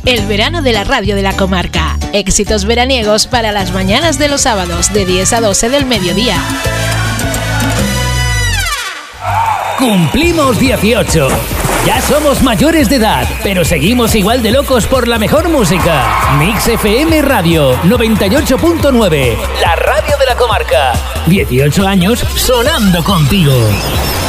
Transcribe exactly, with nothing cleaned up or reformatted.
el verano de la radio de la comarca. Éxitos veraniegos para las mañanas de los sábados de diez a doce del mediodía. Cumplimos dieciocho. Ya somos mayores de edad, pero seguimos igual de locos por la mejor música. Mix F M Radio noventa y ocho punto nueve, la radio de la comarca. dieciocho años sonando contigo.